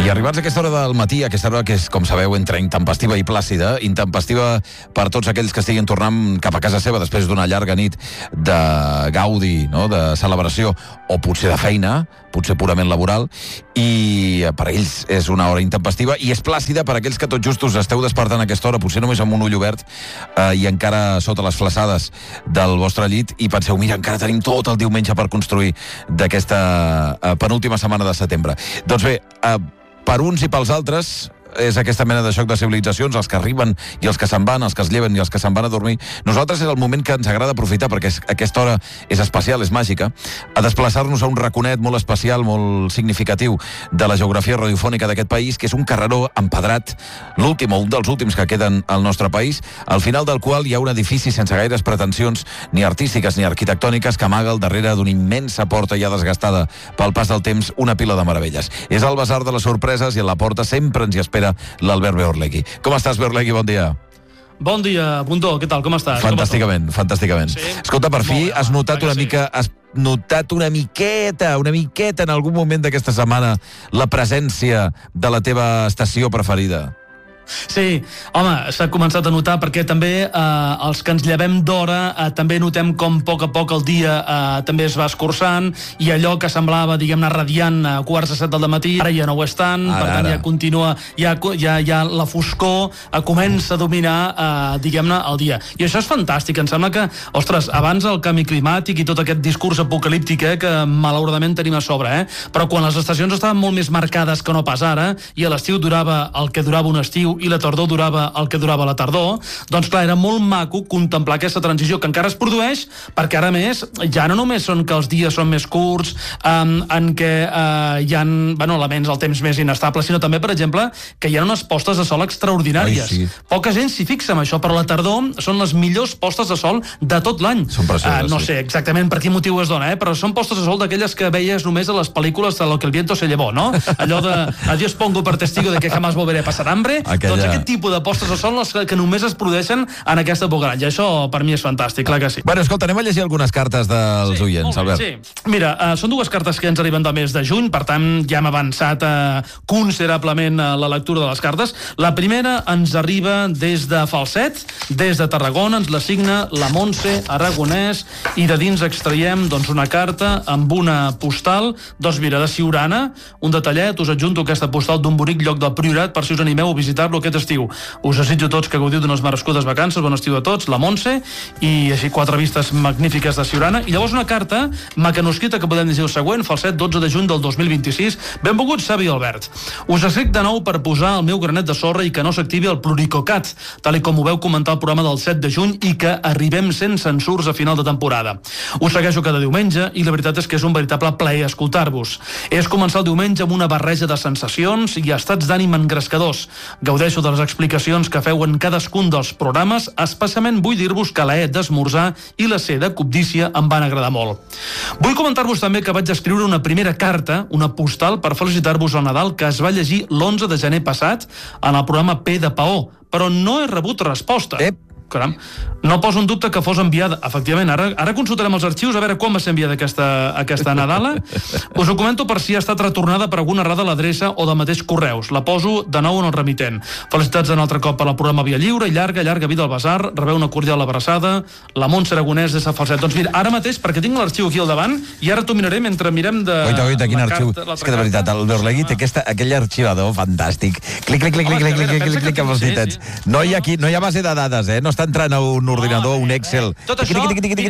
I arribats a aquesta hora del matí, aquesta hora que és, com sabeu, entre intempestiva i plàcida, intempestiva per tots aquells que estiguin tornant cap a casa seva després d'una llarga nit de gaudi, no?, de celebració, o potser de feina, potser purament laboral, i per ells és una hora intempestiva, i és plàcida per aquells que tot just us esteu despertant a aquesta hora, potser només amb un ull obert, i encara sota les flaçades del vostre llit, i penseu, mira, encara tenim tot el diumenge per construir d'aquesta penúltima setmana de setembre. Doncs bé, per uns i pels altres és aquesta mena de xoc de civilitzacions, els que arriben i els que se'n van, els que es lleven i els que se'n van a dormir. Nosaltres és el moment que ens agrada aprofitar, perquè aquesta hora és especial, és màgica, a desplaçar-nos a un raconet molt especial, molt significatiu de la geografia radiofònica d'aquest país, que és un carreró empedrat, l'últim o un dels últims que queden al nostre país, al final del qual hi ha un edifici sense gaires pretensions, ni artístiques ni arquitectòniques, que amaga al darrere d'una immensa porta ja desgastada pel pas del temps, una pila de meravelles. És el basar de les sorpreses, i a la porta sempre ens hi espera l'Albert Beorlegui. Com estàs, Beorlegui? Bon dia. Bon dia, Bundó, què tal, com estàs? Fantàsticament, fantàsticament. Sí? Escolta, per fi has notat una mica, has notat una miqueta en algun moment d'aquesta setmana la presència de la teva estació preferida? Sí, home, s'ha començat a notar perquè també els que ens llevem d'hora també notem com a poc el dia també es va escurçant, i allò que semblava, diguem-ne, radiant a 6:45 del matí, ara ja no ho és tant, per tant ja continua, ja la foscor comença a dominar, diguem-ne, el dia. I això és fantàstic, em sembla que, ostres, abans el canvi climàtic i tot aquest discurs apocalíptic que malauradament tenim a sobre, però quan les estacions estaven molt més marcades que no pas ara, i a l'estiu durava el que durava un estiu, i la tardor durava el que durava la tardor, doncs clar, era molt maco contemplar aquesta transició que encara es produeix, perquè ara més ja no només són que els dies són més curts, en què hi ha elements del temps més inestables, sinó també, per exemple, que hi ha unes postes de sol extraordinàries. Sí. Poca gent s'hi fixa en això, però la tardor són les millors postes de sol de tot l'any. Són precioses, no sé exactament per quin motiu es dona, però són postes de sol d'aquelles que veies només a les pel·lícules de Lo que el viento se llevó, no? Allò de adiós pongo per testigo de que jamás volveré a pasar hambre. Doncs aquest tipus de postes de sol les que només es produeixen en aquesta època de l'any. Això per mi és fantàstic, clar que sí. Bueno, escolta, anem a llegir algunes cartes dels oients, Albert. Sí. Mira, són dues cartes que ens arriben del mes de juny, per tant ja hem avançat considerablement la lectura de les cartes. La primera ens arriba des de Falset, des de Tarragona, ens la signa la Montse Aragonès, i de dins extraiem doncs una carta amb una postal, doncs mira, de Siurana, un detallet, us adjunto aquesta postal d'un bonic lloc del Priorat per si us animeu a visitar-lo aquest estiu. Us desitjo a tots que gaudiu d'unes merescudes vacances, bon estiu a tots, la Montse, i així 4 vistes magnífiques de Siurana. I llavors una carta mecanoscrita que podem llegir el següent, Falset, 12 de juny del 2026. Benvolgut, Xavi i Albert. Us escric de nou per posar el meu granet de sorra i que no s'activi el Pluricocat, tal com ho veu comentar el programa del 7 de juny, i que arribem sense ensurs a final de temporada. Us segueixo cada diumenge i la veritat és que és un veritable plaer escoltar-vos. És començar el diumenge amb una barreja de sensacions i estats d'ànim engrescadors. Gaudeixo de les explicacions que feu en cadascun dels programes, especialment vull dir-vos que la E d'esmorzar i la C de cobdícia em van agradar molt. Vull comentar-vos també que vaig escriure una primera carta, una postal, per felicitar-vos al Nadal, que es va llegir l'11 de gener passat en el programa P de Paó, però no he rebut resposta. Caram, no poso en dubte que fos enviada. Efectivament, ara consultarem els arxius a veure quan va ser enviada aquesta Nadala. Us ho comento per si ha estat retornada per alguna errada a l'adreça o de mateix correus. La poso de nou en el remitent. Felicitats un altre cop per al programa Via Lliure i llarga vida al Basar. Rebeu una cordial abraçada. La Montse Aragonès des de Falset. Doncs mira, ara mateix, perquè tinc l'arxiu aquí al davant, i ara t'ho miraré mentre mirem de... Oita, quin arxiu. És que de veritat, el Beorlegui té aquell arxivador fantàstic. Clic amb els ditets. No hi ha base de dades, no està entrant a un ordinador, un Excel. Tot això...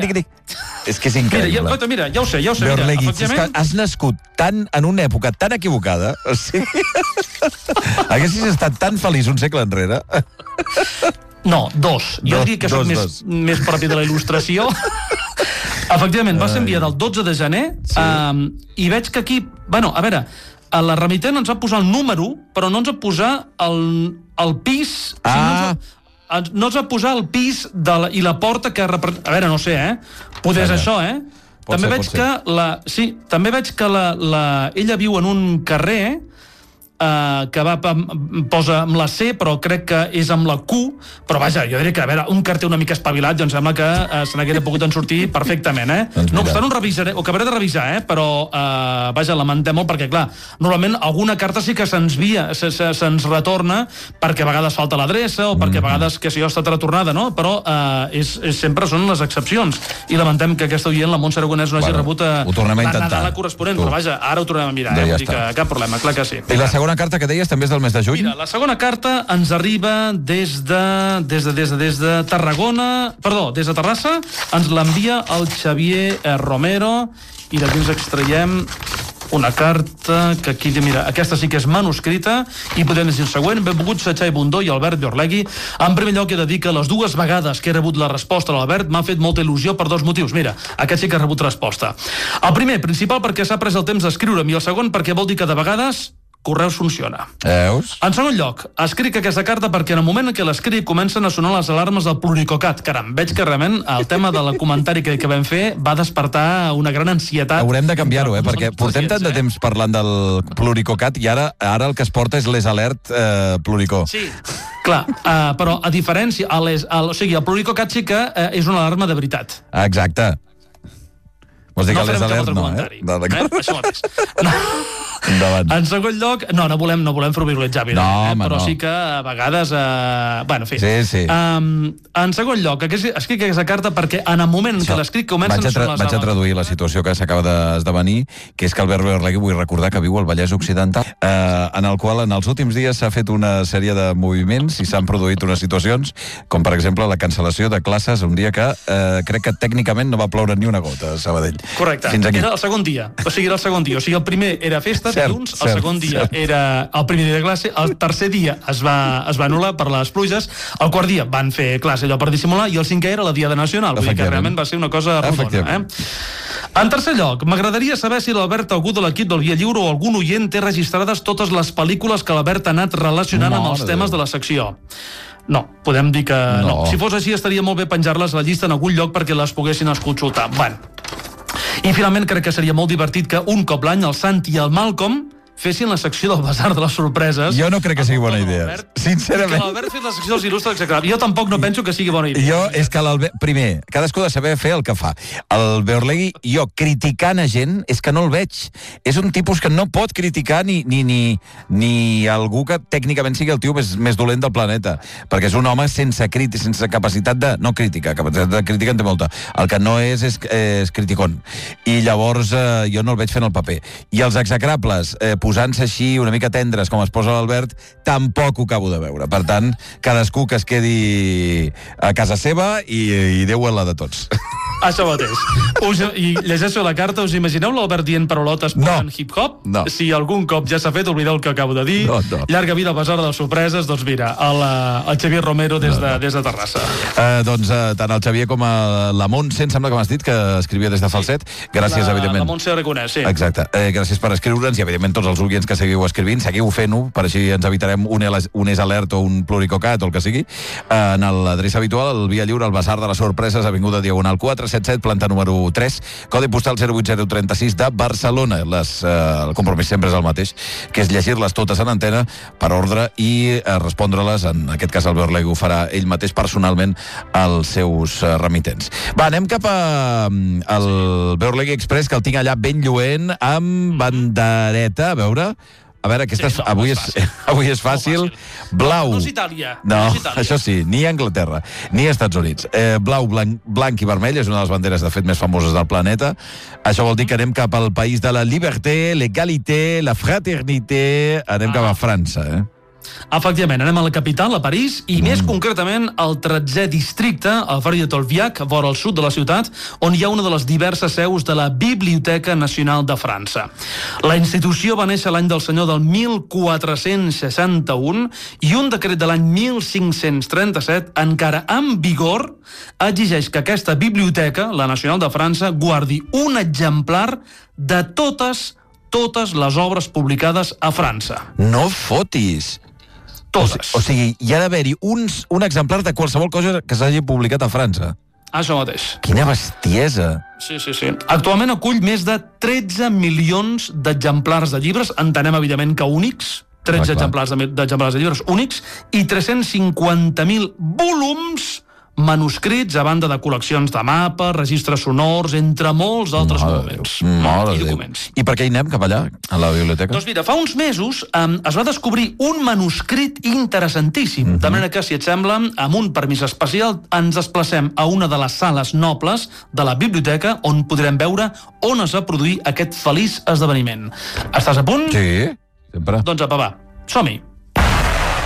És que és increïble. Mira, ja ho sé. Beorlegui, és que has nascut en una època tan equivocada. O sigui, haguessis estat tan feliç un segle enrere. No, 2. Jo diria que soc més propi de la il·lustració. Efectivament, va ser enviada el 12 de gener, i veig que aquí... Bueno, a veure, a la remitent ens va posar el número, però no ens va posar el pis... No ens va posar el pis i la porta que... A veure, no sé, Poder és això, També veig que ella viu en un carrer que posa amb la C, però crec que és amb la Q, però vaja, jo diria que, a veure, un carter una mica espavilat, jo em sembla que se n'haguera pogut en sortir perfectament, Doncs no obstant, ho acabaré de revisar, però, vaja, lamentem molt, perquè, clar, normalment alguna carta sí que se'ns retorna perquè a vegades falta l'adreça o perquè a vegades, que si jo, ha estat retornada, no? Però sempre són les excepcions, i lamentem que aquesta oient, la Montse Aragonès, no hagi rebut la Nadala corresponent, però vaja, ara ho tornem a mirar, vull dir que cap problema, clar que sí. I la segona carta que deies també és del mes de juny? Mira, la segona carta ens arriba des de Tarragona, perdó, des de Terrassa, ens l'envia el Xavier Romero, i d'aquí ens extraiem una carta que aquí, mira, aquesta sí que és manuscrita, i podem dir el següent: benvinguts Xai Bundó i Albert Biorlegui. En primer lloc he de dir que les dues vegades que he rebut la resposta a l'Albert m'ha fet molta il·lusió per dos motius. Mira, aquest sí que ha rebut resposta. El primer, principal, perquè s'ha pres el temps d'escriure'm, i el segon, perquè vol dir que de vegades Correus funciona. Veus? En segon lloc, escric aquesta carta perquè en el moment en què l'escric comencen a sonar les alarmes del pluricocat. Caram, veig que realment el tema del comentari que vam fer va despertar una gran ansietat. Haurem de canviar-ho, perquè portem tant de temps parlant del pluricocat i ara el que es porta és les alert pluricó. Sí, clar, però a diferència, o sigui, el pluricocat sí que és una alarma de veritat. Exacte. Vols dir que les alert no, Això mateix. En segon lloc, no volem frivolitzar, però sí que a vegades... Bueno, en fi. Sí. En segon lloc, escric aquesta carta perquè en el moment en què l'escric comencen a sonar les Vaig a traduir la situació que s'acaba d'esdevenir, que és que Albert Biorlegui, vull recordar que viu al Vallès Occidental, en el qual en els últims dies s'ha fet una sèrie de moviments i s'han produït unes situacions, com per exemple la cancel·lació de classes un dia que crec que tècnicament no va ploure ni una gota a Sabadell. Correcte, era el segon dia. O sigui, el primer era festa, dilluns, el segon dia era el primer dia de classe, el tercer dia es va anul·lar per les pluges, el quart dia van fer classe allò per dissimular, i el cinquè era la Diada Nacional, vull dir que realment va ser una cosa rodona. En tercer lloc, m'agradaria saber si l'Albert, algú de l'equip del Via Lliure o algun oient té registrades totes les pel·lícules que l'Albert ha anat relacionant amb els temes de la secció. No, podem dir que no. Si fos així, estaria molt bé penjar-les a la llista en algun lloc perquè les poguessin consultar. Bueno. I finalment crec que seria molt divertit que un cop l'any el Santi i el Malcolm fessin la secció del Basar de les Sorpreses. Jo no crec que sigui bona idea, sincerament. Que l'Albert fes la secció dels il·lustres, etc. Jo tampoc no penso que sigui bona idea. És que l'Albert... Primer, cadascú ha de saber fer el que fa. El Biorlegui, jo, criticant a gent, és que no el veig. És un tipus que no pot criticar ni algú que tècnicament sigui el tio més dolent del planeta. Perquè és un home sense capacitat de... No crítica, capacitat de crítica en té molta. El que no és criticón. I llavors jo no el veig fent el paper. I els execrables, posant-se així una mica tendres com es posa l'Albert, tampoc ho acabo de veure. Per tant, cadascú que es quedi a casa seva i Déu a la de tots. Això mateix. I llegeixo la carta, us imagineu l'Albert dient paraulotes posant hip-hop? No. Si algun cop ja s'ha fet, oblideu el que acabo de dir. No. Llarga vida al Basar de les Sorpreses, doncs mira, el Xavier Romero des de Terrassa. Doncs tant el Xavier com la Montse, em sembla que m'has dit, que escrivia des de Falset. Gràcies, evidentment. La Montse Aragonès, sí. Exacte. Gràcies per escriure'ns i, evidentment, tots els oients que seguiu escrivint, seguiu fent-ho, per així ens evitarem un és alert o un pluricocat o el que sigui. En l'adreça habitual, el Via Lliure, al Basar de les Sorpreses, avinguda Diagonal 477, planta número 3, codi postal 08036 de Barcelona. El compromís sempre és el mateix, que és llegir-les totes en antena per ordre i respondre-les. En aquest cas, el Biorlegui ho farà ell mateix personalment als seus remitents. Va, anem cap al Biorlegui Express, que el tinc allà ben lluent, amb bandereta, a veure, aquesta avui és fàcil. Blau. No és Itàlia. No, això sí, ni Anglaterra, ni Estats Units. Blau, blanc i vermell és una de les banderes, de fet, més famoses del planeta. Això vol dir que anem cap al país de la liberté, l'égalité, la fraternité. Anem cap a França, Efectivament, anem a la capital, a París, i més concretament al 13è districte, al barri de Tolbiac, vora al sud de la ciutat, on hi ha una de les diverses seus de la Biblioteca Nacional de França. La institució va néixer l'any del senyor del 1461 i un decret de l'any 1537, encara en vigor, exigeix que aquesta biblioteca, la Nacional de França, guardi un exemplar de totes les obres publicades a França. No fotis! Totes. O sigui, hi ha d'haver-hi un exemplar de qualsevol cosa que s'hagi publicat a França. Això mateix. Quina bestiesa! Sí. Actualment acull més de 13 milions d'exemplars de llibres, entenem evidentment que únics, 13 exemplars de llibres únics i 350.000 volums manuscrits, a banda de col·leccions de mapes, registres sonors, entre molts altres documents. I documents. I per què hi anem cap allà, a la biblioteca? Doncs mira, fa uns mesos es va descobrir un manuscrit interessantíssim, de manera que, si et sembla, amb un permís especial, ens desplacem a una de les sales nobles de la biblioteca on podrem veure on es va produir aquest feliç esdeveniment. Estàs a punt? Sí, sempre. Doncs apa, va, som-hi.